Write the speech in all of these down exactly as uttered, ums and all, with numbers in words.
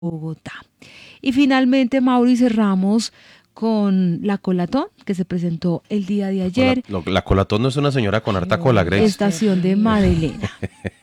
Bogotá. Y finalmente, Mauri, cerramos con la Colatón, que se presentó el día de Cola- ayer, lo- la colatón no es una señora con harta cola, No, Grace. estación de terrible. Madelena.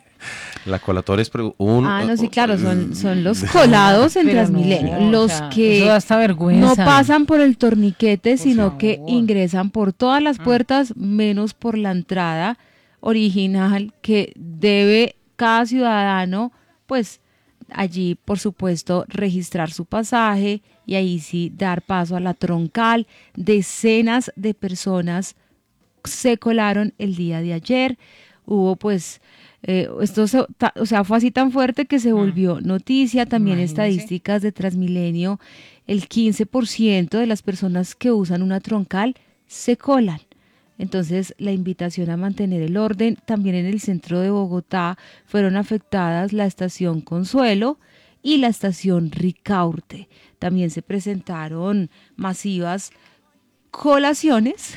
La colatón es pre- un... Ah, no, sí, uh, claro, son, son los uh, colados en Pero Transmilenio, no, o los sea, eso que da hasta no vergüenza. pasan por el torniquete, Por sino que favor. ingresan por todas las Mm. puertas, menos por la entrada original que debe cada ciudadano, pues allí, por supuesto, registrar su pasaje y ahí sí dar paso a la troncal. Decenas de personas se colaron el día de ayer. Hubo pues, eh, esto se- ta- o sea, fue así tan fuerte que se Mm. volvió noticia. También Imagínese. estadísticas de Transmilenio, el quince por ciento de las personas que usan una troncal se colan. Entonces, la invitación a mantener el orden. También en el centro de Bogotá fueron afectadas la estación Consuelo y la estación Ricaurte. También se presentaron masivas colaciones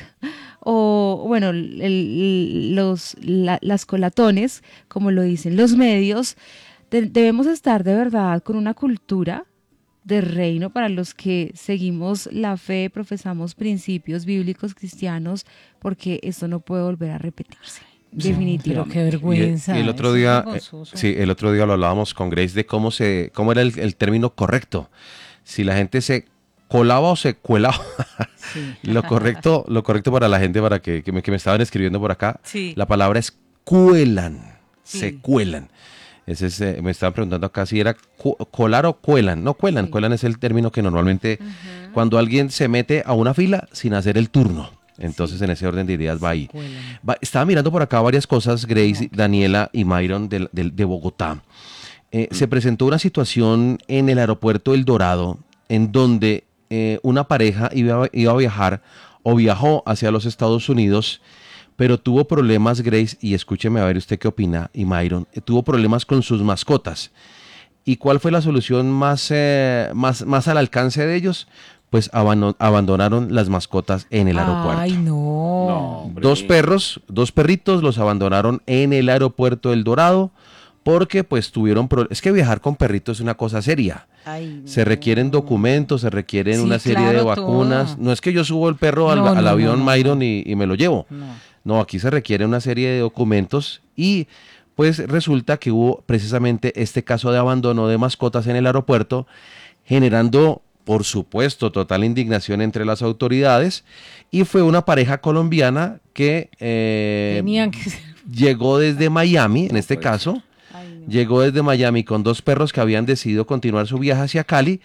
o bueno, el- el- los, la- las colatones, como lo dicen los medios. De- debemos estar de verdad con una cultura de reino para los que seguimos la fe, profesamos principios bíblicos cristianos, porque esto no puede volver a repetirse, No, pero definitivamente. qué Y, vergüenza. y el otro eso es día, eh, vergonzoso. sí, el otro día lo hablábamos con Grace de cómo se, cómo era el, el término correcto. Si la gente se colaba o se cuelaba. Sí. Lo correcto, lo correcto para la gente, para que, que me, que me estaban escribiendo por acá, Sí. la palabra es cuelan, se Sí. cuelan. Ese es, eh, me estaban preguntando acá si era cu- colar o cuelan. No, cuelan, Sí. cuelan es el término que normalmente cuando alguien se mete a una fila sin hacer el turno. Entonces en ese orden de ideas va ahí. Cuelan. Va- estaba mirando por acá varias cosas, Grace, No. Daniela y Myron del- del- de Bogotá. Eh, se presentó una situación en el aeropuerto El Dorado en donde eh, una pareja iba, iba a viajar o viajó hacia los Estados Unidos, pero tuvo problemas, Grace, y escúcheme a ver usted qué opina, y Myron, eh, tuvo problemas con sus mascotas. ¿Y cuál fue la solución más, eh, más, más al alcance de ellos? Pues abano- abandonaron las mascotas en el aeropuerto. Ay, no. No, hombre. Dos perros, dos perritos los abandonaron en el aeropuerto del Dorado porque pues tuvieron problemas. Es que viajar con perritos es una cosa seria. Ay, Se no. requieren documentos, se requieren Sí, una serie de claro, vacunas. todo. No es que yo subo el perro al, No, al no, avión no, no, Myron no. y, y me lo llevo. No. No, aquí se requiere una serie de documentos y pues resulta que hubo precisamente este caso de abandono de mascotas en el aeropuerto, generando, por supuesto, total indignación entre las autoridades, y fue una pareja colombiana que eh, Tenían que ser. llegó desde Miami, en este puede caso, Ay, no. llegó desde Miami con dos perros que habían decidido continuar su viaje hacia Cali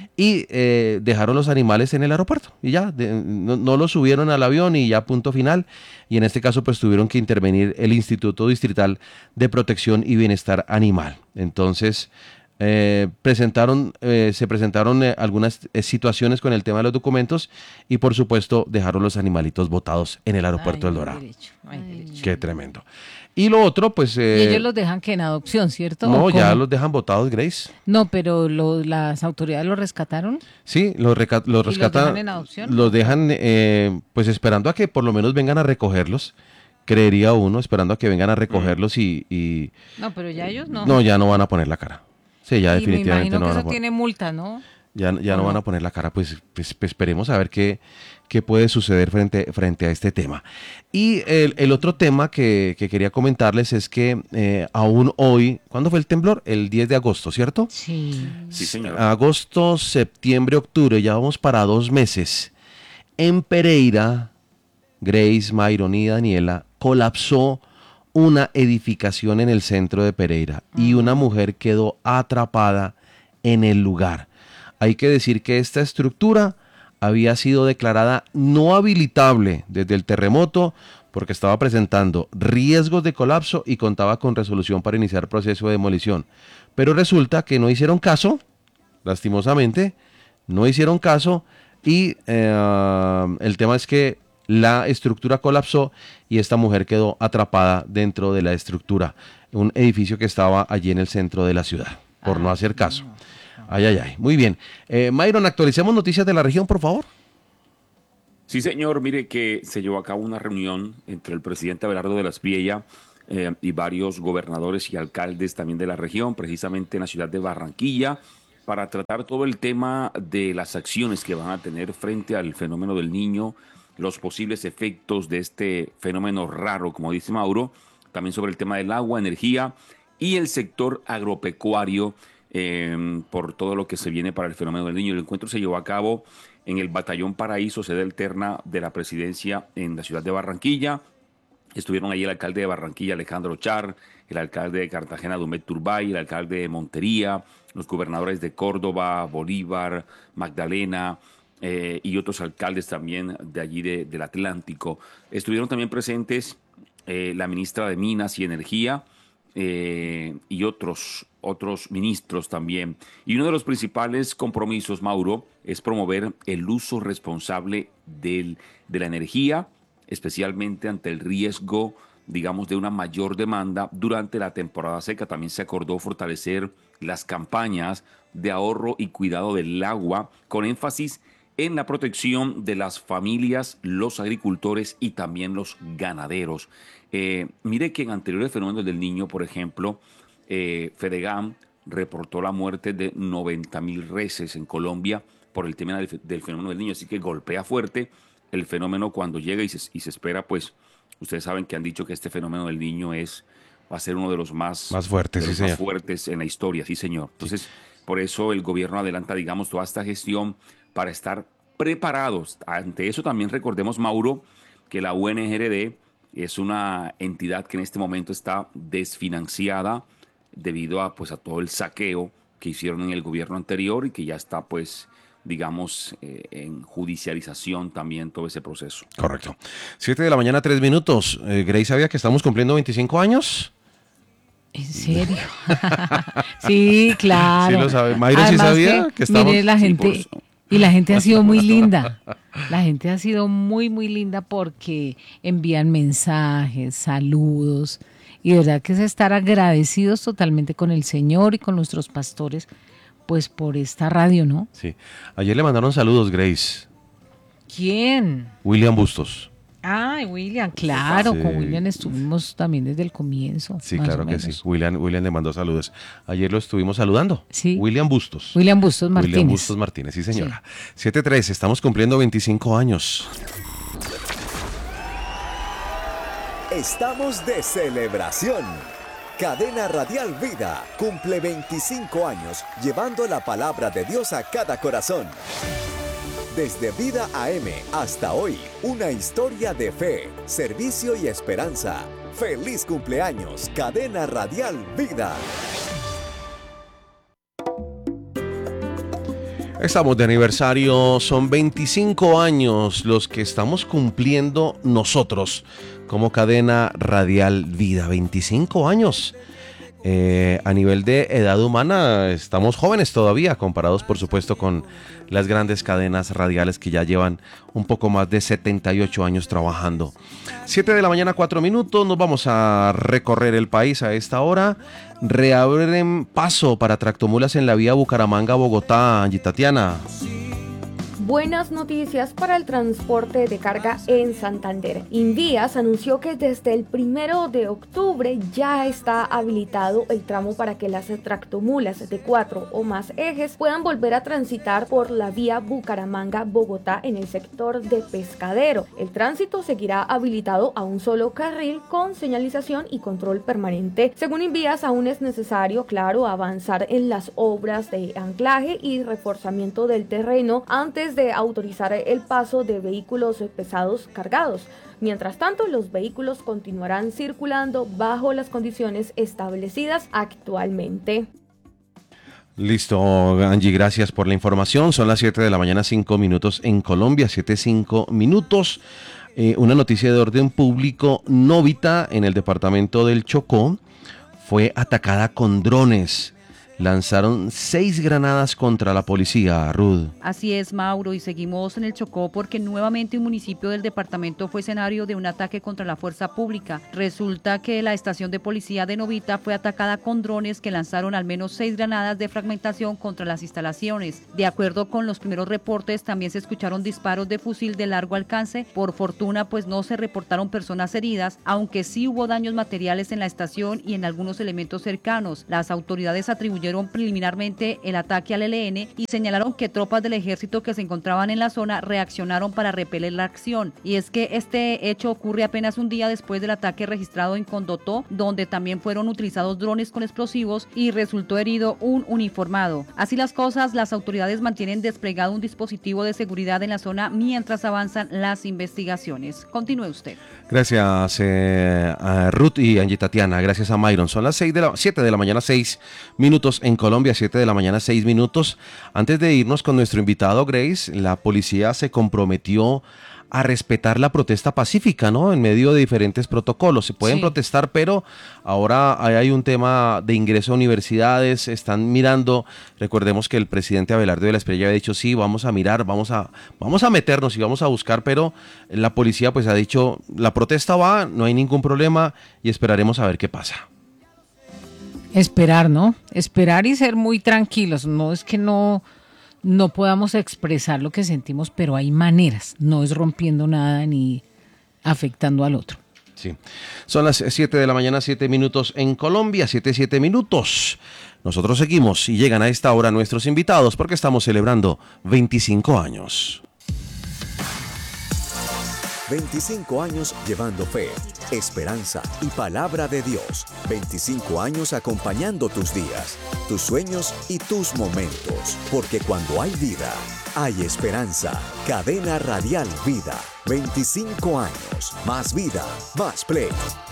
y eh, dejaron los animales en el aeropuerto y ya, de- no, no los subieron al avión y ya punto final. Y en este caso pues tuvieron que intervenir el Instituto Distrital de Protección y Bienestar Animal. Entonces eh, presentaron, eh, se presentaron eh, algunas eh, situaciones con el tema de los documentos y por supuesto dejaron los animalitos botados en el aeropuerto Ay, del no hay Dorado. derecho, no hay derecho. Qué tremendo. Y lo otro pues... Y eh, ellos los dejan que en adopción, ¿cierto? no, ¿O ya cómo? los dejan botados, Grace. No, pero lo- las autoridades los rescataron. Sí, los, reca- los ¿Y los rescatan. dejan en adopción? Los dejan, eh, pues esperando a que por lo menos vengan a recogerlos, creería uno, esperando a que vengan a recogerlos y, y- No, pero ya ellos no. no, ya no van a poner la cara. Sí, ya y me definitivamente imagino no que van a eso poner. tiene multa, ¿no? Ya, ya ¿O no van no? a poner la cara, pues, pues, pues esperemos a ver qué, qué puede suceder frente, frente a este tema. Y el, el otro tema que, que quería comentarles es que eh, aún hoy, ¿cuándo fue el temblor? El diez de agosto, ¿cierto? Sí. Sí, señor. Agosto, septiembre, octubre, ya vamos para dos meses. En Pereira, Grace, Myron y Daniela, colapsó una edificación en el centro de Pereira y una mujer quedó atrapada en el lugar. Hay que decir que esta estructura había sido declarada no habilitable desde el terremoto porque estaba presentando riesgos de colapso y contaba con resolución para iniciar proceso de demolición. Pero resulta que no hicieron caso, lastimosamente, no hicieron caso y eh, el tema es que la estructura colapsó y esta mujer quedó atrapada dentro de la estructura, un edificio que estaba allí en el centro de la ciudad, por no hacer caso. Ay, ay, ay. Muy bien. Eh, Myron, actualicemos noticias de la región, por favor. Sí, señor. Mire que se llevó a cabo una reunión entre el presidente Abelardo de la Espriella eh, y varios gobernadores y alcaldes también de la región, precisamente en la ciudad de Barranquilla, para tratar todo el tema de las acciones que van a tener frente al fenómeno del Niño, los posibles efectos de este fenómeno raro, como dice Mauro, también sobre el tema del agua, energía y el sector agropecuario eh, por todo lo que se viene para el fenómeno del Niño. El encuentro se llevó a cabo en el Batallón Paraíso, sede alterna de la presidencia en la ciudad de Barranquilla. Estuvieron allí el alcalde de Barranquilla, Alejandro Char, el alcalde de Cartagena, Dumet Turbay, el alcalde de Montería, los gobernadores de Córdoba, Bolívar, Magdalena eh, y otros alcaldes también de allí de, del Atlántico. Estuvieron también presentes eh, la ministra de Minas y Energía eh, y otros, otros ministros también. Y uno de los principales compromisos, Mauro, es promover el uso responsable del, de la energía, especialmente ante el riesgo, digamos, de una mayor demanda durante la temporada seca. También se acordó fortalecer las campañas de ahorro y cuidado del agua, con énfasis en la protección de las familias, los agricultores y también los ganaderos. Eh, mire que en anteriores fenómenos del Niño, por ejemplo, eh, Fedegam reportó la muerte de noventa mil reses en Colombia por el tema del, del fenómeno del Niño, así que golpea fuerte el fenómeno cuando llega y se, y se espera, pues, ustedes saben que han dicho que este fenómeno del Niño es, va a ser uno de los más, Más fuertes, de los sí, más señor. fuertes en la historia, sí señor. Entonces, por eso el gobierno adelanta, digamos, toda esta gestión para estar preparados. Ante eso también recordemos, Mauro, que la U N G R D es una entidad que en este momento está desfinanciada debido a, pues, a todo el saqueo que hicieron en el gobierno anterior y que ya está, pues, digamos, eh, en judicialización también todo ese proceso. Correcto. Siete de la mañana, tres minutos. Eh, Grace, ¿sabía que estamos cumpliendo veinticinco años? ¿En serio? Sí, claro. Sí lo sabe. Mayra, ¿sí Además sabía que, que estamos? mire, la Sí, gente, por- y la gente ha sido muy linda. La gente ha sido muy, muy linda porque envían mensajes, saludos. Y de verdad que es estar agradecidos totalmente con el Señor y con nuestros pastores, pues por esta radio, ¿no? Sí. Ayer le mandaron saludos, Grace. ¿Quién? William Bustos. Ay, William, claro, Sí. con William estuvimos también desde el comienzo. Sí, más claro o que menos. sí. William, William le mandó saludos. Ayer lo estuvimos saludando. Sí. William Bustos. William Bustos Martínez. William Bustos Martínez, sí señora. siete tres, estamos cumpliendo veinticinco años. Estamos de celebración. Cadena Radial Vida cumple veinticinco años llevando la palabra de Dios a cada corazón. Desde Vida A M hasta hoy, una historia de fe, servicio y esperanza. ¡Feliz cumpleaños, Cadena Radial Vida! Estamos de aniversario, son veinticinco años los que estamos cumpliendo nosotros como Cadena Radial Vida. veinticinco años. Eh, a nivel de edad humana estamos jóvenes todavía, comparados por supuesto con las grandes cadenas radiales que ya llevan un poco más de setenta y ocho años trabajando. siete de la mañana, cuatro minutos, nos vamos a recorrer el país a esta hora. Reabren paso para tractomulas en la vía Bucaramanga-Bogotá, Angie Tatiana. Buenas noticias para el transporte de carga en Santander. Invías anunció que desde el primero de octubre ya está habilitado el tramo para que las tractomulas de cuatro o más ejes puedan volver a transitar por la vía Bucaramanga-Bogotá en el sector de Pescadero. El tránsito seguirá habilitado a un solo carril con señalización y control permanente. Según Invías, aún es necesario, claro, avanzar en las obras de anclaje y reforzamiento del terreno antes de autorizar el paso de vehículos pesados cargados. Mientras tanto, los vehículos continuarán circulando bajo las condiciones establecidas actualmente. Listo, Angie, gracias por la información. Son las siete de la mañana, cinco minutos en Colombia, siete cinco minutos. Eh, una noticia de orden público: Novita, en el departamento del Chocó, fue atacada con drones. Lanzaron seis granadas contra la policía, Ruth. Así es, Mauro, y seguimos en el Chocó porque nuevamente un municipio del departamento fue escenario de un ataque contra la fuerza pública. Resulta que la estación de policía de Novita fue atacada con drones que lanzaron al menos seis granadas de fragmentación contra las instalaciones. De acuerdo con los primeros reportes, también se escucharon disparos de fusil de largo alcance. Por fortuna, pues no se reportaron personas heridas, aunque sí hubo daños materiales en la estación y en algunos elementos cercanos. Las autoridades atribuyeron atribuyeron preliminarmente el ataque al E L N y señalaron que tropas del ejército que se encontraban en la zona reaccionaron para repeler la acción. Y es que este hecho ocurre apenas un día después del ataque registrado en Condotó, donde también fueron utilizados drones con explosivos y resultó herido un uniformado. Así las cosas, las autoridades mantienen desplegado un dispositivo de seguridad en la zona mientras avanzan las investigaciones. Continúe usted. Gracias eh, a Ruth y Angie Tatiana, gracias a Myron. Son las seis de la, siete de la mañana, seis minutos en Colombia, siete de la mañana, seis minutos. Antes de irnos con nuestro invitado, Grace, la policía se comprometió a respetar la protesta pacífica, ¿no? En medio de diferentes protocolos. Se pueden Sí. protestar, pero ahora hay un tema de ingreso a universidades, están mirando, recordemos que el presidente Abelardo de la Espriella había dicho, sí, vamos a mirar, vamos a, vamos a meternos y vamos a buscar, pero la policía pues ha dicho, la protesta va, no hay ningún problema y esperaremos a ver qué pasa. Esperar, ¿no? Esperar y ser muy tranquilos. No es que no, no podamos expresar lo que sentimos, pero hay maneras. No es rompiendo nada ni afectando al otro. Sí. Son las siete de la mañana, siete minutos en Colombia, siete, siete minutos. Nosotros seguimos y llegan a esta hora nuestros invitados porque estamos celebrando veinticinco años. veinticinco años llevando fe, esperanza y palabra de Dios. veinticinco años acompañando tus días, tus sueños y tus momentos. Porque cuando hay vida, hay esperanza. Cadena Radial Vida. veinticinco años. Más vida, más play.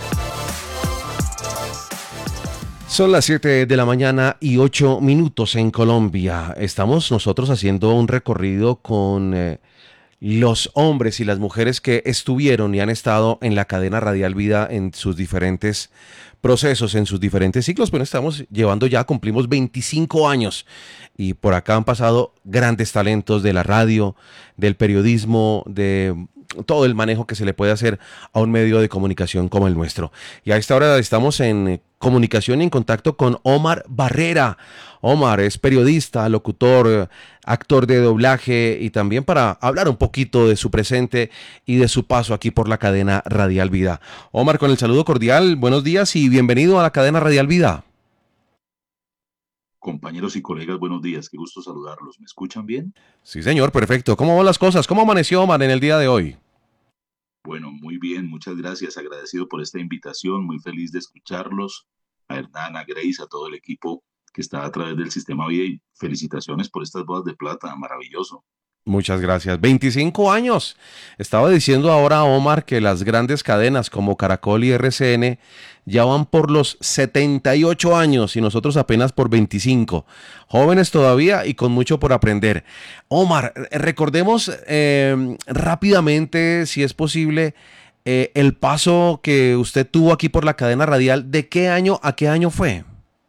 Son las siete de la mañana y ocho minutos en Colombia. Estamos nosotros haciendo un recorrido con eh, los hombres y las mujeres que estuvieron y han estado en la cadena Radial Vida en sus diferentes procesos, en sus diferentes ciclos. Bueno, estamos llevando ya, cumplimos veinticinco años y por acá han pasado grandes talentos de la radio, del periodismo, de todo el manejo que se le puede hacer a un medio de comunicación como el nuestro. Y a esta hora estamos en comunicación y en contacto con Omar Barrera. Omar es periodista, locutor, actor de doblaje y también para hablar un poquito de su presente y de su paso aquí por la cadena Radial Vida. Omar, con el saludo cordial, buenos días y bienvenido a la cadena Radial Vida. Compañeros y colegas, buenos días, qué gusto saludarlos. ¿Me escuchan bien? Sí, señor, perfecto. ¿Cómo van las cosas? ¿Cómo amaneció Omar en el día de hoy? Bueno, muy bien, muchas gracias, agradecido por esta invitación, muy feliz de escucharlos, a Hernán, a Grace, a todo el equipo que está a través del Sistema Vida y felicitaciones por estas bodas de plata, maravilloso. Muchas gracias. veinticinco años. Estaba diciendo ahora Omar que las grandes cadenas como Caracol y R C N ya van por los setenta y ocho años y nosotros apenas por veinticinco. Jóvenes todavía y con mucho por aprender. Omar, recordemos eh, rápidamente, si es posible, eh, el paso que usted tuvo aquí por la cadena radial. ¿De qué año a qué año fue?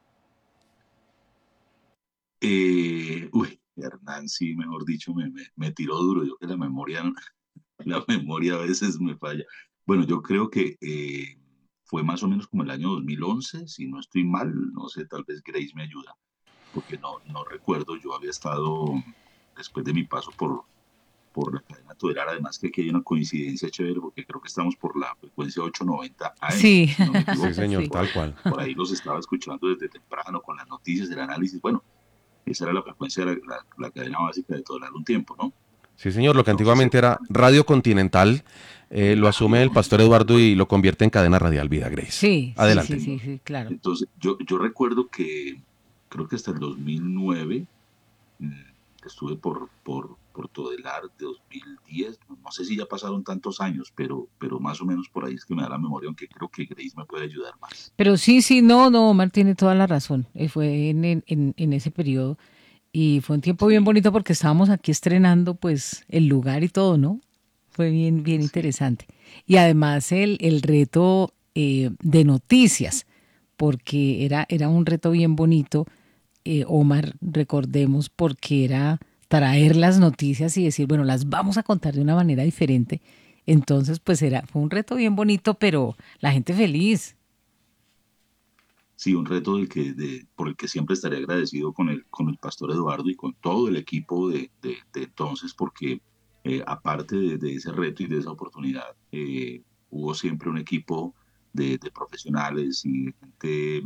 Eh, uy, Hernán, sí, mejor dicho, me, me, me tiró duro, yo que la memoria, la memoria a veces me falla. Bueno, yo creo que eh, fue más o menos como el año dos mil once, si no estoy mal, no sé, tal vez Grace me ayuda, porque no, no recuerdo, yo había estado, después de mi paso por, por la cadena Todelar, además que aquí hay una coincidencia chévere, porque creo que estamos por la frecuencia ochocientos noventa A M. Sí, Si no me equivoco. Sí, señor, Sí. tal cual. Por ahí los estaba escuchando desde temprano con las noticias, el análisis, bueno, esa era la frecuencia de la, la, la cadena básica de Todelar un tiempo, ¿no? Sí, señor, lo que antiguamente era Radio Continental, eh, lo asume el pastor Eduardo y lo convierte en cadena Radial Vida, Grace. Sí, Adelante. sí, sí, sí, sí, claro. Entonces, yo, yo recuerdo que creo que hasta el dos mil nueve mm, estuve por, por, por Todelar, de dos mil diez, no, no sé si ya pasaron tantos años, pero, pero más o menos por ahí es que me da la memoria, aunque creo que Grace me puede ayudar más. Pero sí, sí, no, no, Omar tiene toda la razón. Eh, Fue en, en, en- en ese periodo y fue un tiempo bien bonito porque estábamos aquí estrenando pues el lugar y todo, ¿no? Fue bien, bien interesante. Y además el, el reto eh, de noticias, porque era, era un reto bien bonito, eh, Omar, recordemos, porque era traer las noticias y decir, bueno, las vamos a contar de una manera diferente. Entonces, pues era, fue un reto bien bonito, pero la gente feliz. Sí, un reto del que, de, por el que siempre estaré agradecido con el, con el pastor Eduardo y con todo el equipo de, de, de entonces, porque eh, aparte de, de ese reto y de esa oportunidad, eh, hubo siempre un equipo de, de profesionales y de gente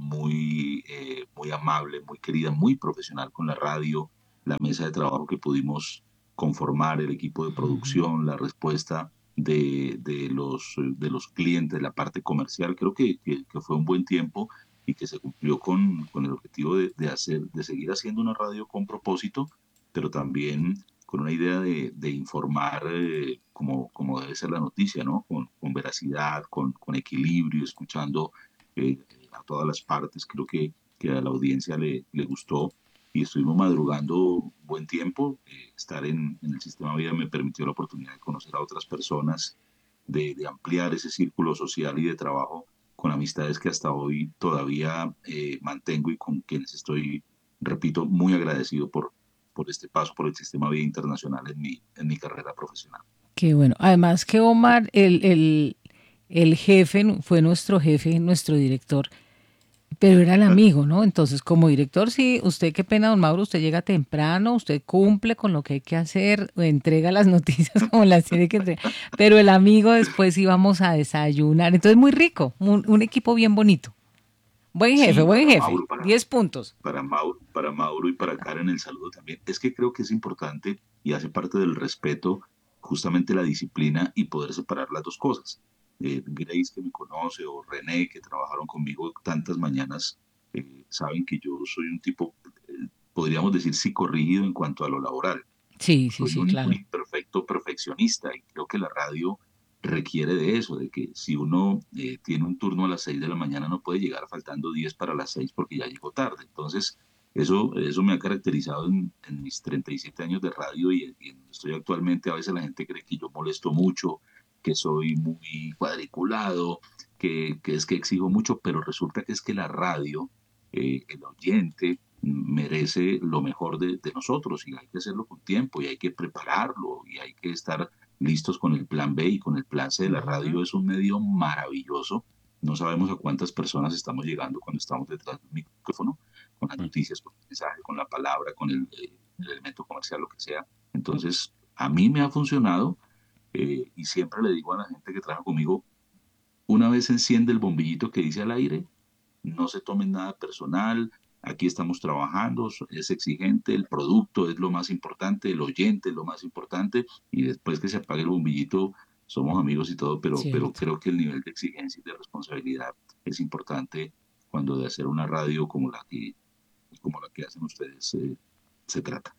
muy, eh, muy amable, muy querida, muy profesional con la radio, la mesa de trabajo que pudimos conformar, el equipo de producción, la respuesta de, de los, de los clientes, la parte comercial. Creo que, que, que fue un buen tiempo y que se cumplió con, con el objetivo de, de, hacer, de seguir haciendo una radio con propósito, pero también con una idea de, de informar eh, como, como debe ser la noticia, ¿no? Con, con veracidad, con, con equilibrio, escuchando eh, a todas las partes. Creo que, que a la audiencia le, le gustó y estuvimos madrugando buen tiempo. Eh, estar en, en el Sistema Vida me permitió la oportunidad de conocer a otras personas, de, de ampliar ese círculo social y de trabajo con amistades que hasta hoy todavía eh, mantengo y con quienes estoy, repito, muy agradecido por, por este paso por el Sistema Vida Internacional en mi, en mi carrera profesional. Qué bueno. Además que Omar, el, el, el jefe, fue nuestro jefe, nuestro director, pero era el amigo, ¿no? Entonces, como director, sí, usted, qué pena, don Mauro, usted llega temprano, usted cumple con lo que hay que hacer, entrega las noticias como las tiene que entregar, pero el amigo después íbamos a desayunar, entonces muy rico, un, un equipo bien bonito. Buen jefe, Sí, buen para jefe, Mauro, para, diez puntos. para Mauro, para Mauro y para Karen el saludo también. Es que creo que es importante y hace parte del respeto justamente la disciplina y poder separar las dos cosas. Eh, Grace, que me conoce, o René, que trabajaron conmigo tantas mañanas, eh, saben que yo soy un tipo, eh, podríamos decir, psicorrígido en cuanto a lo laboral. Sí, sí, Soy sí, un, un claro. imperfecto perfeccionista y creo que la radio requiere de eso, de que si uno eh, tiene un turno a las seis de la mañana no puede llegar faltando diez para las seis porque ya llegó tarde. Entonces, eso, eso me ha caracterizado en, en mis treinta y siete años de radio y, y en donde estoy actualmente. A veces la gente cree que yo molesto mucho, que soy muy cuadriculado, que, que es que exijo mucho, pero resulta que es que la radio, eh, el oyente, merece lo mejor de, de nosotros y hay que hacerlo con tiempo y hay que prepararlo y hay que estar listos con el plan B y con el plan C. La radio es un medio maravilloso. No sabemos a cuántas personas estamos llegando cuando estamos detrás del micrófono, con las noticias, con el mensaje, con la palabra, con el, eh, el elemento comercial, lo que sea. Entonces, a mí me ha funcionado eh, y siempre le digo a la gente que trabaja conmigo, una vez enciende el bombillito que dice al aire, no se tomen nada personal, aquí estamos trabajando, es exigente, el producto es lo más importante, el oyente es lo más importante, y después que se apague el bombillito, somos amigos y todo, pero, pero Cierto. creo que el nivel de exigencia y de responsabilidad es importante cuando de hacer una radio como la que, como la que hacen ustedes eh, se trata.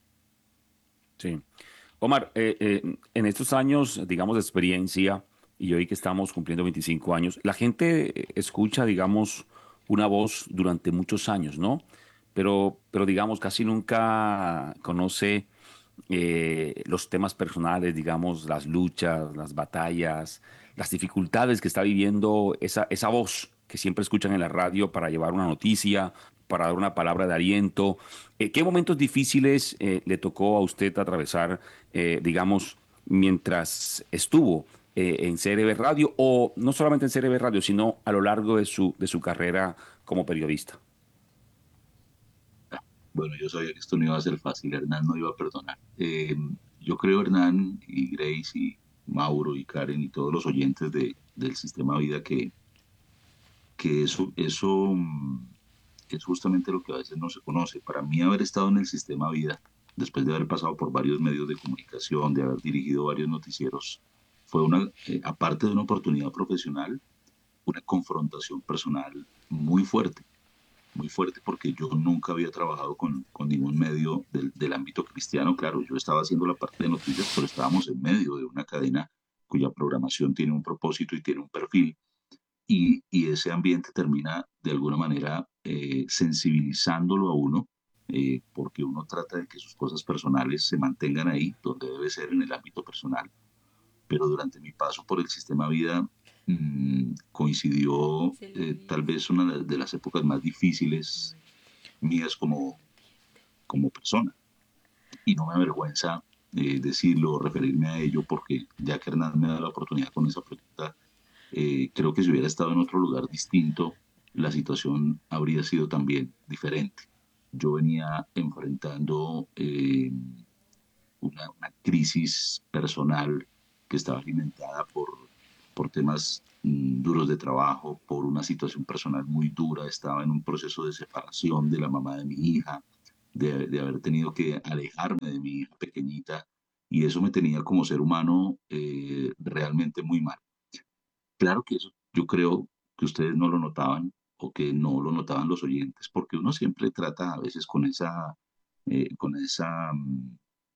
Sí. Omar, eh, eh, en estos años, digamos, de experiencia, y hoy que estamos cumpliendo veinticinco años, la gente escucha, digamos, una voz durante muchos años, ¿no? Pero, pero digamos, casi nunca conoce eh, los temas personales, digamos, las luchas, las batallas, las dificultades que está viviendo esa, esa voz que siempre escuchan en la radio para llevar una noticia, para dar una palabra de aliento. Eh, ¿qué momentos difíciles eh, le tocó a usted atravesar, eh, digamos, mientras estuvo eh, en C R B Radio o no solamente en C R B Radio, sino a lo largo de su, de su carrera como periodista? Bueno, yo sabía que esto no iba a ser fácil, Hernán no iba a perdonar. Eh, yo creo, Hernán y Grace y Mauro y Karen y todos los oyentes de, del Sistema Vida, que, que eso, eso mm, es justamente lo que a veces no se conoce. Para mí haber estado en el Sistema Vida, después de haber pasado por varios medios de comunicación, de haber dirigido varios noticieros, fue una, eh, aparte de una oportunidad profesional, una confrontación personal muy fuerte muy fuerte porque yo nunca había trabajado con, con ningún medio del, del ámbito cristiano. Claro, yo estaba haciendo la parte de noticias, pero estábamos en medio de una cadena cuya programación tiene un propósito y tiene un perfil. Y, y ese ambiente termina de alguna manera eh, sensibilizándolo a uno, eh, porque uno trata de que sus cosas personales se mantengan ahí, donde debe ser en el ámbito personal, pero durante mi paso por el Sistema Vida mmm, coincidió eh, tal vez una de las épocas más difíciles mías como, como persona. Y no me avergüenza eh, decirlo, referirme a ello, porque ya que Hernán me da la oportunidad con esa pregunta, eh, creo que si hubiera estado en otro lugar distinto, la situación habría sido también diferente. Yo venía enfrentando eh, una, una crisis personal que estaba alimentada por, por temas mm, duros de trabajo, por una situación personal muy dura. Estaba en un proceso de separación de la mamá de mi hija, de, de haber tenido que alejarme de mi hija pequeñita, y eso me tenía como ser humano eh, realmente muy mal. Claro que eso yo creo que ustedes no lo notaban o que no lo notaban los oyentes, porque uno siempre trata a veces con esa, eh, con esa, mm,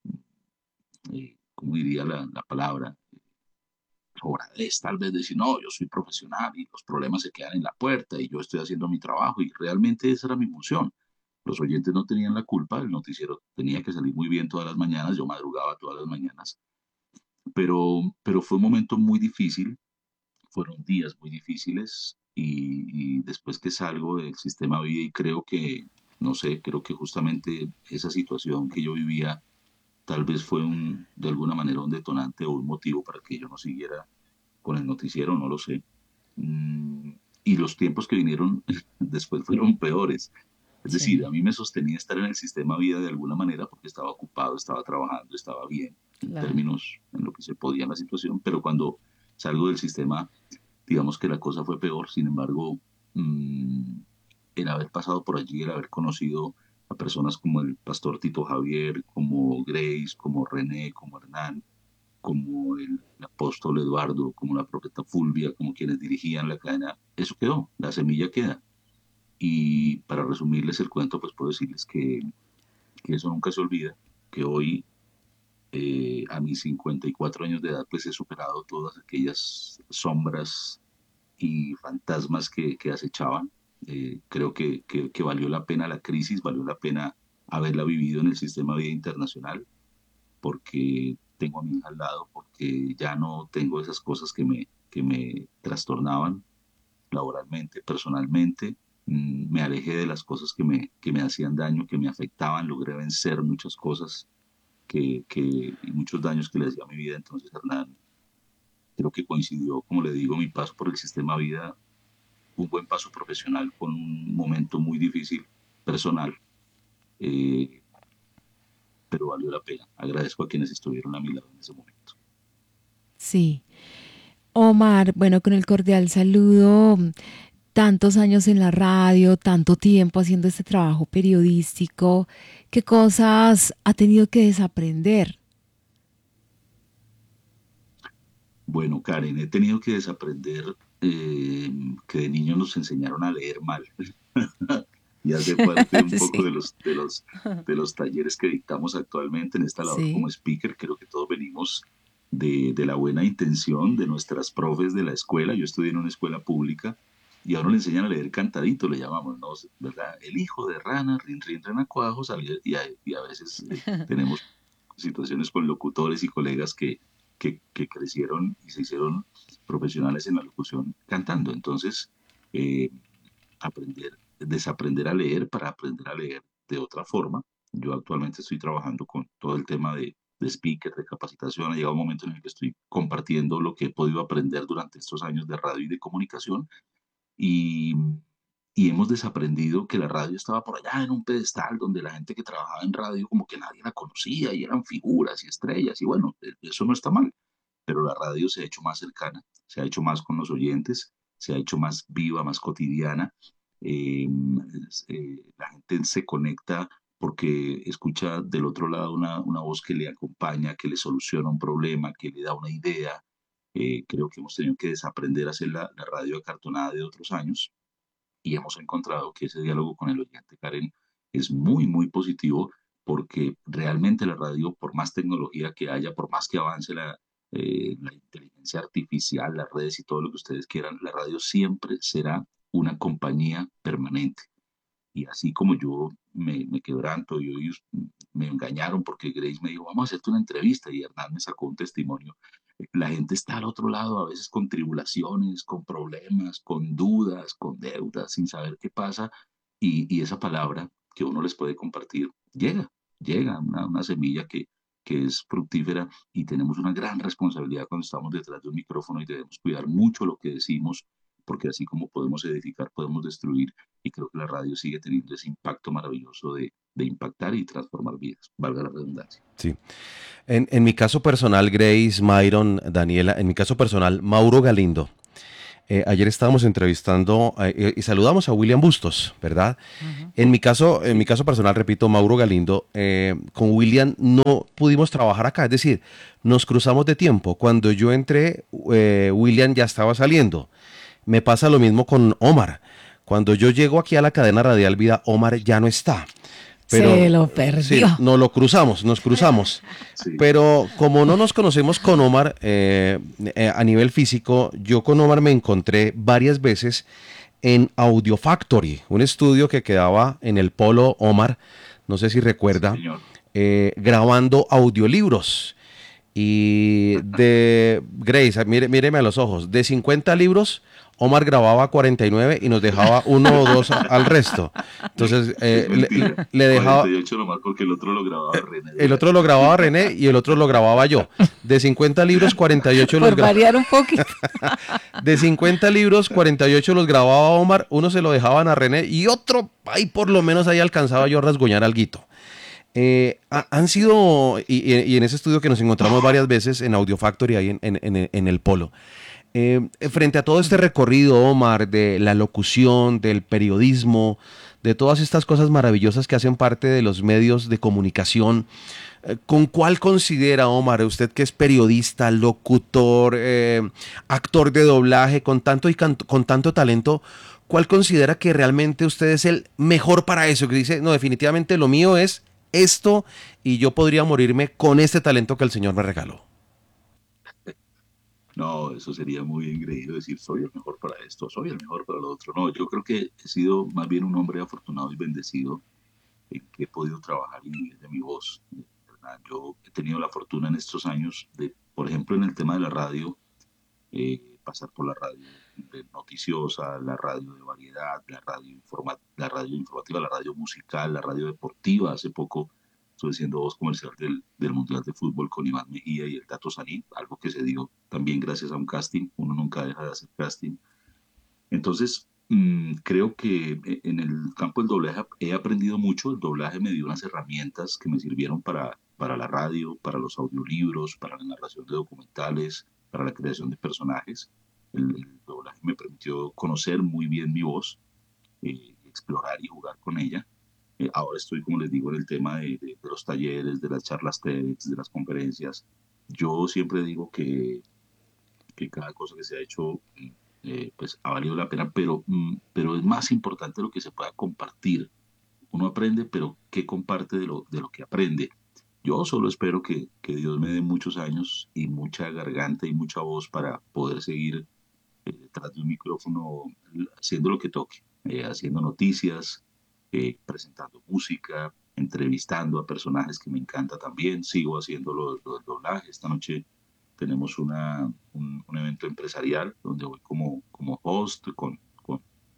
eh, ¿cómo diría la, la palabra? Sobradez, tal vez decir, no, yo soy profesional y los problemas se quedan en la puerta y yo estoy haciendo mi trabajo y realmente esa era mi función. Los oyentes no tenían la culpa, el noticiero tenía que salir muy bien todas las mañanas, yo madrugaba todas las mañanas, pero, pero fue un momento muy difícil, fueron días muy difíciles y, y después que salgo del sistema vida y creo que, no sé, creo que justamente esa situación que yo vivía tal vez fue un, de alguna manera un detonante o un motivo para que yo no siguiera con el noticiero, no lo sé. Mm, y los tiempos que vinieron después fueron peores. Es decir, a Sí, mí me sostenía estar en el sistema vida de alguna manera porque estaba ocupado, estaba trabajando, estaba bien en claro. términos en lo que se podía en la situación, pero cuando salgo del sistema, digamos que la cosa fue peor. Sin embargo, mm, el haber pasado por allí, el haber conocido a personas como el pastor Tito Javier, como Grace, como René, como Hernán, como el, el apóstol Eduardo, como la profeta Fulvia, como quienes dirigían la cadena, eso quedó, la semilla queda. Y para resumirles el cuento, pues puedo decirles que, que eso nunca se olvida, que hoy eh, a mis cincuenta y cuatro años de edad, pues he superado todas aquellas sombras y fantasmas que, que acechaban. Eh, creo que, que, que valió la pena la crisis, valió la pena haberla vivido en el sistema de vida internacional, porque tengo a mi hija al lado, porque ya no tengo esas cosas que me, que me trastornaban laboralmente, personalmente. Mm, me alejé de las cosas que me, que me hacían daño, que me afectaban, logré vencer muchas cosas que, que, y muchos daños que le hacía a mi vida. Entonces, Hernán, creo que coincidió, como le digo, mi paso por el sistema vida, un buen paso profesional con un momento muy difícil personal, eh, pero valió la pena. Agradezco a quienes estuvieron a mi lado en ese momento. Sí. Omar, bueno, con el cordial saludo, tantos años en la radio, tanto tiempo haciendo este trabajo periodístico, ¿qué cosas ha tenido que desaprender? Bueno, Karen, he tenido que desaprender eh, que de niños nos enseñaron a leer mal. Y hace parte un poco Sí, de los, de los, de los talleres que dictamos actualmente en esta labor como sí, speaker. Creo que todos venimos de, de la buena intención de nuestras profes de la escuela. Yo estudié en una escuela pública y ahora le enseñan a leer cantadito, le llamamos, ¿no? ¿Verdad? El hijo de rana, rin, rin, renacuajo, salía- y a, y a veces eh, tenemos situaciones con locutores y colegas que, que, que crecieron y se hicieron profesionales en la locución cantando. Entonces, eh, aprender, desaprender a leer para aprender a leer de otra forma. Yo actualmente estoy trabajando con todo el tema de, de speaker, de capacitación. Ha llegado un momento en el que estoy compartiendo lo que he podido aprender durante estos años de radio y de comunicación y, y hemos desaprendido que la radio estaba por allá en un pedestal donde la gente que trabajaba en radio como que nadie la conocía y eran figuras y estrellas y bueno, e- eso no está mal, pero la radio se ha hecho más cercana, se ha hecho más con los oyentes, se ha hecho más viva, más cotidiana. Eh, es- eh, la gente se conecta porque escucha del otro lado una, una voz que le acompaña, que le soluciona un problema, que le da una idea. Eh, creo que hemos tenido que desaprender a hacer la, la radio acartonada de otros años y hemos encontrado que ese diálogo con el oyente, Karen, es muy, muy positivo porque realmente la radio, por más tecnología que haya, por más que avance la, eh, la inteligencia artificial, las redes y todo lo que ustedes quieran, la radio siempre será una compañía permanente. Y así como yo me, me quebranto y hoy me engañaron porque Grace me dijo, vamos a hacerte una entrevista y Hernán me sacó un testimonio. La gente está al otro lado a veces con tribulaciones, con problemas, con dudas, con deudas, sin saber qué pasa. Y, y esa palabra que uno les puede compartir llega, llega una, una semilla que, que es fructífera y tenemos una gran responsabilidad cuando estamos detrás de un micrófono y debemos cuidar mucho lo que decimos porque así como podemos edificar, podemos destruir, y creo que la radio sigue teniendo ese impacto maravilloso de, de impactar y transformar vidas, valga la redundancia. Sí. En, en mi caso personal, Grace, Myron, Daniela, en mi caso personal, Mauro Galindo. Eh, ayer estábamos entrevistando eh, y saludamos a William Bustos, ¿verdad? Uh-huh. En mi caso, en mi caso personal, repito, Mauro Galindo, eh, con William no pudimos trabajar acá, es decir, nos cruzamos de tiempo. Cuando yo entré, eh, William ya estaba saliendo. Me pasa lo mismo con Omar. Cuando yo llego aquí a la cadena Radial Vida, Omar ya no está. Pero, se lo perdió. Sí, nos lo cruzamos, nos cruzamos. Sí. Pero como no nos conocemos con Omar eh, eh, a nivel físico, yo con Omar me encontré varias veces en Audio Factory, un estudio que quedaba en el Polo Omar, no sé si recuerda, sí, eh, grabando audiolibros. Y de Grace, mire, míreme a los ojos, de cincuenta libros, Omar grababa cuarenta y nueve y nos dejaba uno o dos al resto. Entonces, eh, le, le dejaba... cuarenta y ocho nomás porque el otro lo grababa René. El otro lo grababa René y el otro lo grababa yo. De cincuenta libros, cuarenta y ocho los grababa. Por variar un poquito. De cincuenta libros, cuarenta y ocho los grababa Omar, uno se lo dejaban a René y otro, ahí por lo menos ahí alcanzaba yo a rasguñar alguito. Eh, ha, han sido, y, y en ese estudio que nos encontramos varias veces en Audio Factory, ahí en, en, en, en el Polo, eh, frente a todo este recorrido, Omar, de la locución, del periodismo, de todas estas cosas maravillosas que hacen parte de los medios de comunicación, eh, ¿con cuál considera, Omar, usted que es periodista, locutor, eh, actor de doblaje, con tanto, y can, con tanto talento, cuál considera que realmente usted es el mejor para eso? Que dice, no, definitivamente lo mío es esto y yo podría morirme con este talento que el Señor me regaló. No, eso sería muy engreído decir soy el mejor para esto, soy el mejor para lo otro. No, yo creo que he sido más bien un hombre afortunado y bendecido en que he podido trabajar y vivir de mi voz. ¿Verdad? Yo he tenido la fortuna en estos años de, por ejemplo, en el tema de la radio, eh, pasar por la radio de noticiosa, la radio de variedad, la radio, informa la radio informativa, la radio musical, la radio deportiva. Hace poco estuve siendo voz comercial del, del Mundial de Fútbol con Iván Mejía y el Tato Sanín, algo que se dio también gracias a un casting. Uno nunca deja de hacer casting. Entonces, mmm, creo que en el campo del doblaje he aprendido mucho. El doblaje me dio unas herramientas que me sirvieron para, para la radio, para los audiolibros, para la narración de documentales, para la creación de personajes. El, el doblaje me permitió conocer muy bien mi voz, eh, explorar y jugar con ella. Eh, ahora estoy, como les digo, en el tema de, de, de los talleres, de las charlas TEDx, de las conferencias. Yo siempre digo que, que cada cosa que se ha hecho eh, pues ha valido la pena, pero, mm, pero es más importante lo que se pueda compartir. Uno aprende, pero ¿qué comparte de lo, de lo que aprende? Yo solo espero que, que Dios me dé muchos años y mucha garganta y mucha voz para poder seguir eh, detrás de un micrófono haciendo lo que toque, eh, haciendo noticias, eh, presentando música, entrevistando a personajes que me encanta también. Sigo haciendo lo, lo del doblaje. Esta noche tenemos una, un, un evento empresarial donde voy como, como host con, con,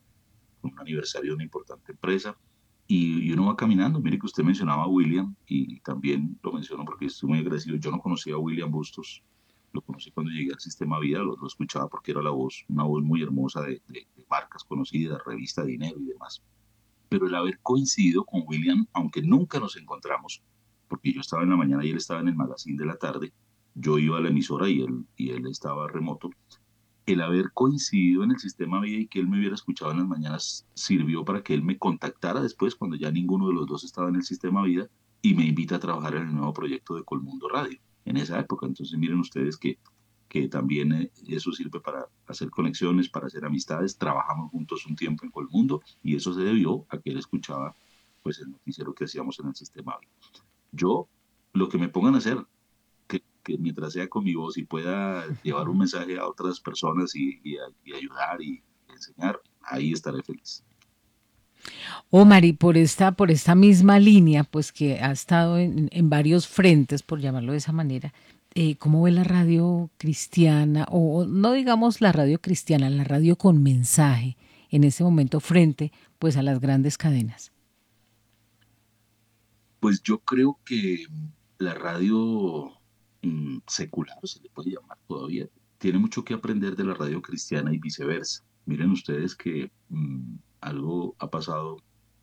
con un aniversario de una importante empresa. Y, y uno va caminando. Mire que usted mencionaba a William, y también lo menciono porque estoy muy agradecido. Yo no conocía a William Bustos, lo conocí cuando llegué al Sistema Vida, lo, lo escuchaba porque era la voz, una voz muy hermosa de, de, de marcas conocidas, revista Dinero y demás. Pero el haber coincidido con William, aunque nunca nos encontramos, porque yo estaba en la mañana y él estaba en el magazine de la tarde, yo iba a la emisora y él, y él estaba remoto. El haber coincidido en el Sistema Vida y que él me hubiera escuchado en las mañanas sirvió para que él me contactara después cuando ya ninguno de los dos estaba en el Sistema Vida y me invita a trabajar en el nuevo proyecto de Colmundo Radio en esa época. Entonces miren ustedes que, que también eh, eso sirve para hacer conexiones, para hacer amistades. Trabajamos juntos un tiempo en Colmundo y eso se debió a que él escuchaba pues el noticiero que hacíamos en el Sistema Vida. Yo, lo que me pongan a hacer, que, que mientras sea con mi voz y pueda llevar un mensaje a otras personas y, y, y ayudar y enseñar, ahí estaré feliz. Omar, y por esta, por esta misma línea, pues que ha estado en, en varios frentes, por llamarlo de esa manera, eh, ¿cómo ve la radio cristiana, o no digamos la radio cristiana, la radio con mensaje en este momento frente pues a las grandes cadenas? Pues yo creo que la radio mmm, secular, se le puede llamar todavía, tiene mucho que aprender de la radio cristiana y viceversa. Miren ustedes que mm, algo ha pasado.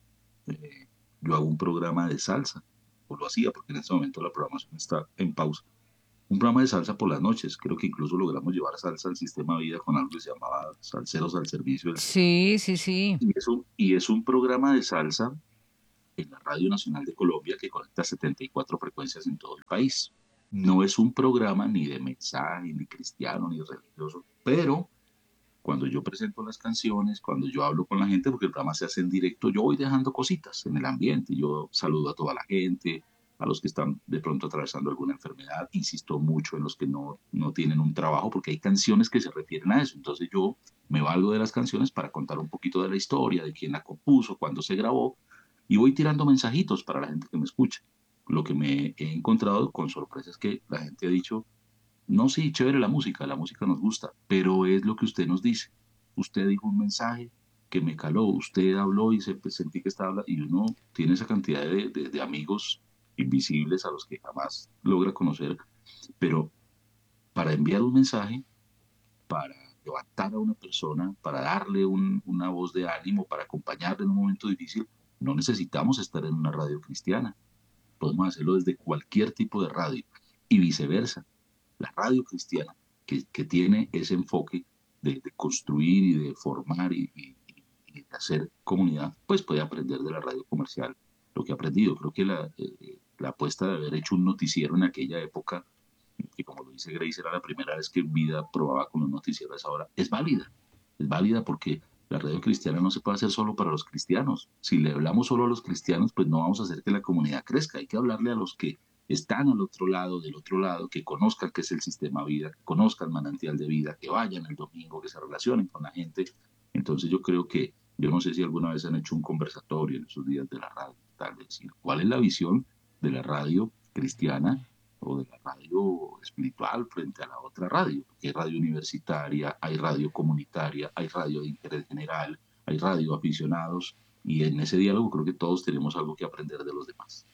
eh, yo hago un programa de salsa, o lo hacía, porque en este momento la programación está en pausa. Un programa de salsa por las noches. Creo que incluso logramos llevar salsa al sistema vida con algo que se llamaba Salseros al Servicio del Señor. Sí, sí, sí. Y es un, y es un programa de salsa en la Radio Nacional de Colombia que conecta setenta y cuatro frecuencias en todo el país. No es un programa ni de mensaje, ni cristiano, ni religioso, pero cuando yo presento las canciones, cuando yo hablo con la gente, porque el programa se hace en directo, yo voy dejando cositas en el ambiente, yo saludo a toda la gente, a los que están de pronto atravesando alguna enfermedad, insisto mucho en los que no, no tienen un trabajo, porque hay canciones que se refieren a eso, entonces yo me valgo de las canciones para contar un poquito de la historia, de quién la compuso, cuándo se grabó, y voy tirando mensajitos para la gente que me escucha. Lo que me he encontrado con sorpresa es que la gente ha dicho, no, sí, chévere la música, la música nos gusta, pero es lo que usted nos dice. Usted dijo un mensaje que me caló, usted habló y se, pues, sentí que estaba hablando, y uno tiene esa cantidad de, de, de amigos invisibles a los que jamás logra conocer, pero para enviar un mensaje, para levantar a una persona, para darle un, una voz de ánimo, para acompañarle en un momento difícil, no necesitamos estar en una radio cristiana. Podemos hacerlo desde cualquier tipo de radio y viceversa. La radio cristiana, que, que tiene ese enfoque de, de construir y de formar y, y, y, de hacer comunidad, pues puede aprender de la radio comercial lo que ha aprendido. Creo que la, eh, la apuesta de haber hecho un noticiero en aquella época, que como lo dice Grace, era la primera vez que en vida probaba con los noticieros ahora, es válida. Es válida porque la radio cristiana no se puede hacer solo para los cristianos. Si le hablamos solo a los cristianos, pues no vamos a hacer que la comunidad crezca. Hay que hablarle a los que están al otro lado, del otro lado, que conozcan qué es el sistema vida, que conozcan el manantial de vida, que vayan el domingo, que se relacionen con la gente. Entonces yo creo que, yo no sé si alguna vez han hecho un conversatorio en esos días de la radio, tal vez, decir, ¿cuál es la visión de la radio cristiana o de la radio espiritual frente a la otra radio? Porque hay radio universitaria, hay radio comunitaria, hay radio de interés general, hay radio aficionados, y en ese diálogo creo que todos tenemos algo que aprender de los demás.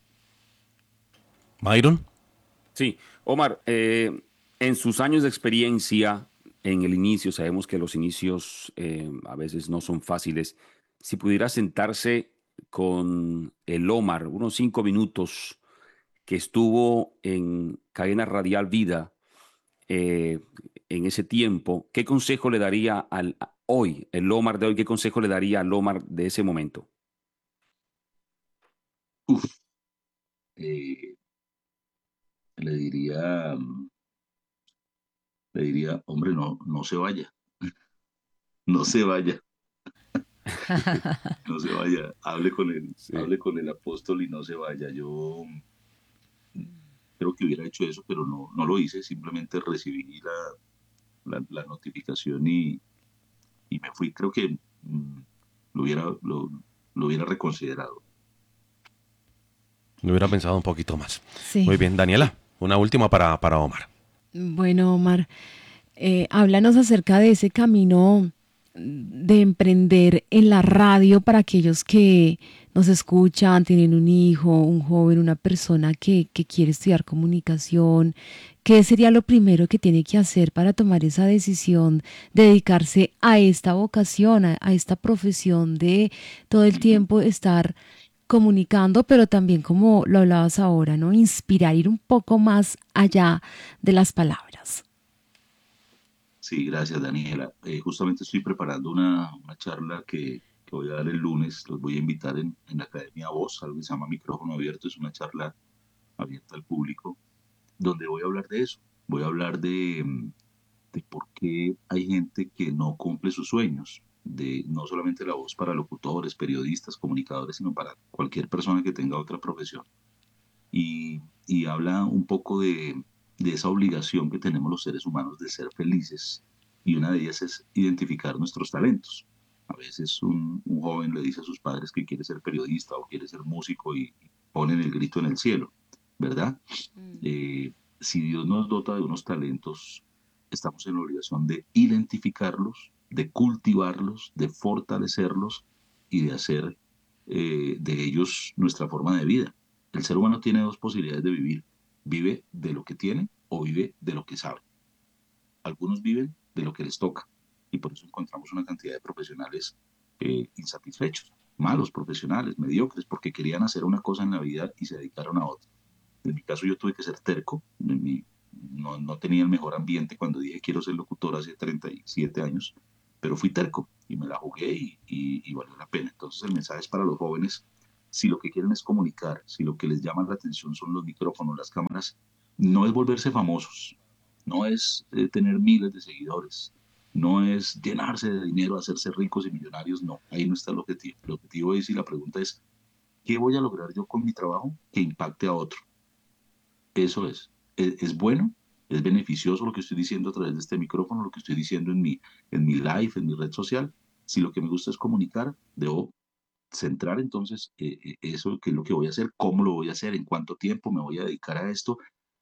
Myron. Sí, Omar, eh, en sus años de experiencia, en el inicio, sabemos que los inicios eh, a veces no son fáciles. Si pudiera sentarse con el Omar, unos cinco minutos que estuvo en Cadena Radial Vida eh, en ese tiempo, ¿qué consejo le daría al a hoy, el Omar de hoy, qué consejo le daría al Omar de ese momento? Uf, eh, le diría, le diría, hombre, no, no se vaya, no se vaya, no se vaya, hable con él, Sí. hable con el apóstol y no se vaya. Yo creo que hubiera hecho eso, pero no, no lo hice, simplemente recibí la, la, la notificación y, y me fui. Creo que mm, lo hubiera, lo, lo hubiera reconsiderado. Lo hubiera pensado un poquito más. Sí. Muy bien, Daniela, una última para, para Omar. Bueno, Omar, eh, háblanos acerca de ese camino de emprender en la radio para aquellos que nos escuchan, tienen un hijo, un joven, una persona que, que quiere estudiar comunicación. ¿Qué sería lo primero que tiene que hacer para tomar esa decisión de dedicarse a esta vocación, a, a esta profesión de todo el tiempo estar comunicando, pero también, como lo hablabas ahora, ¿no? Inspirar, ir un poco más allá de las palabras? Sí, gracias, Daniela. Eh, justamente estoy preparando una, una charla que, que voy a dar el lunes. Los voy a invitar en, en la Academia Voz, algo que se llama Micrófono Abierto. Es una charla abierta al público, donde voy a hablar de eso. Voy a hablar de, de por qué hay gente que no cumple sus sueños, de no solamente la voz para locutores, periodistas, comunicadores, sino para cualquier persona que tenga otra profesión. Y, y habla un poco de, de esa obligación que tenemos los seres humanos de ser felices, y una de ellas es identificar nuestros talentos. A veces un, un joven le dice a sus padres que quiere ser periodista o quiere ser músico y ponen el grito en el cielo, ¿verdad? Mm. Eh, si Dios nos dota de unos talentos, estamos en la obligación de identificarlos, de cultivarlos, de fortalecerlos y de hacer eh, de ellos nuestra forma de vida. El ser humano tiene dos posibilidades de vivir. Vive de lo que tiene o vive de lo que sabe. Algunos viven de lo que les toca. y por eso encontramos una cantidad de profesionales eh, insatisfechos, malos profesionales, mediocres, porque querían hacer una cosa en la vida y se dedicaron a otra. En mi caso yo tuve que ser terco, en mi, no, no tenía el mejor ambiente cuando dije quiero ser locutor hace treinta y siete años, pero fui terco y me la jugué y, y, y valió la pena. Entonces el mensaje es para los jóvenes: si lo que quieren es comunicar, si lo que les llama la atención son los micrófonos, las cámaras, no es volverse famosos, no es eh, tener miles de seguidores, no es llenarse de dinero, hacerse ricos y millonarios, no, ahí no está el objetivo. El objetivo es, y la pregunta es, ¿qué voy a lograr yo con mi trabajo que impacte a otro? Eso es. ¿Es, es bueno? ¿Es beneficioso lo que estoy diciendo a través de este micrófono, lo que estoy diciendo en mi, en mi live, en mi red social? Si lo que me gusta es comunicar, debo centrar entonces eh, eh, eso, qué es lo que voy a hacer, cómo lo voy a hacer, en cuánto tiempo me voy a dedicar a esto,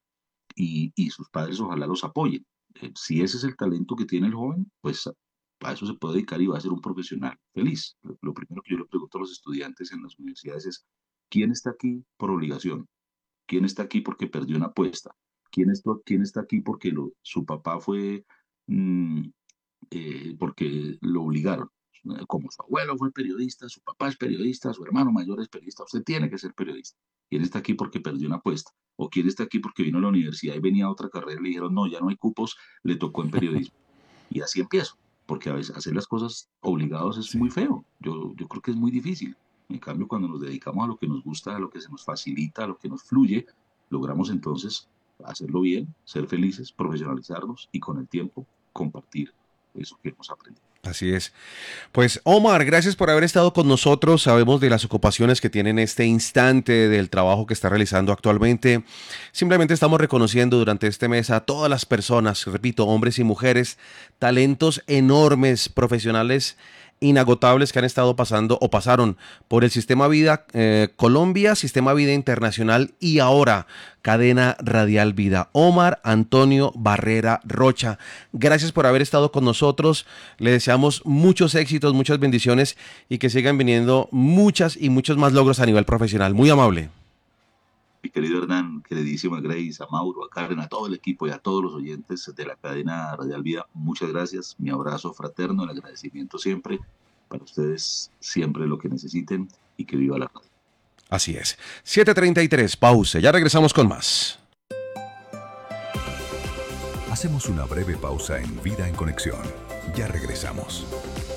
y, y sus padres ojalá los apoyen. Eh, si ese es el talento que tiene el joven, pues a, a eso se puede dedicar y va a ser un profesional feliz. Lo, lo primero que yo le pregunto a los estudiantes en las universidades es: ¿quién está aquí por obligación? ¿Quién está aquí porque perdió una apuesta? ¿Quién, esto, quién está aquí porque lo, su papá fue, mm, eh, porque lo obligaron? Como su abuelo fue periodista, su papá es periodista, su hermano mayor es periodista, usted tiene que ser periodista. ¿Quién está aquí porque perdió una apuesta? ¿O quién está aquí porque vino a la universidad y venía a otra carrera y le dijeron, no, ya no hay cupos, le tocó en periodismo? Y así empiezo, porque a veces hacer las cosas obligados es Sí. muy feo. Yo, yo creo que es muy difícil. En cambio, cuando nos dedicamos a lo que nos gusta, a lo que se nos facilita, a lo que nos fluye, logramos entonces hacerlo bien, ser felices, profesionalizarnos y con el tiempo compartir eso que hemos aprendido. Así es. Pues Omar, gracias por haber estado con nosotros. Sabemos de las ocupaciones que tiene en este instante, del trabajo que está realizando actualmente. Simplemente estamos reconociendo durante este mes a todas las personas, repito, hombres y mujeres, talentos enormes, profesionales inagotables que han estado pasando o pasaron por el Sistema Vida eh, Colombia, Sistema Vida Internacional y ahora Cadena Radial Vida. Omar Antonio Barrera Rocha, gracias por haber estado con nosotros. Le deseamos muchos éxitos, muchas bendiciones y que sigan viniendo muchas y muchos más logros a nivel profesional. Muy amable. Mi querido Hernán, queridísima Grace, a Mauro, a Karen, a todo el equipo y a todos los oyentes de la cadena Radial Vida, muchas gracias. Mi abrazo fraterno, el agradecimiento siempre. Para ustedes, siempre lo que necesiten, y que viva la radio. Así es. siete treinta y tres, pausa. Ya regresamos con más. Hacemos una breve pausa en Vida en Conexión. Ya regresamos.